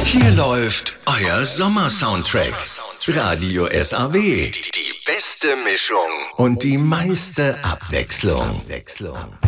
Hier läuft euer Sommersoundtrack. Radio SAW. Die beste Mischung und die meiste Abwechslung.